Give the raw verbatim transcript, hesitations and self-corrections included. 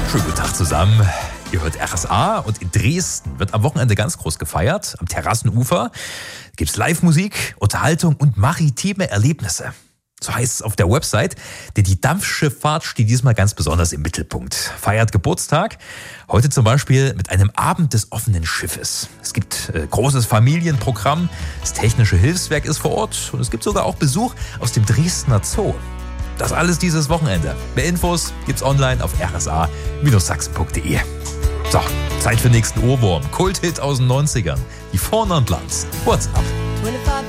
Schönen guten Tag zusammen. Ihr hört R S A und in Dresden wird am Wochenende ganz groß gefeiert. Am Terrassenufer gibt es Live-Musik, Unterhaltung und maritime Erlebnisse. So heißt es auf der Website, denn die Dampfschifffahrt steht diesmal ganz besonders im Mittelpunkt. Feiert Geburtstag, heute zum Beispiel mit einem Abend des offenen Schiffes. Es gibt äh, großes Familienprogramm, das Technische Hilfswerk ist vor Ort und es gibt sogar auch Besuch aus dem Dresdner Zoo. Das alles dieses Wochenende. Mehr Infos gibt's online auf r s a Sachsen punkt d e. So, Zeit für den nächsten Ohrwurm. Kulthit aus den neunzigern. Die Vorne und Lanz. What's up?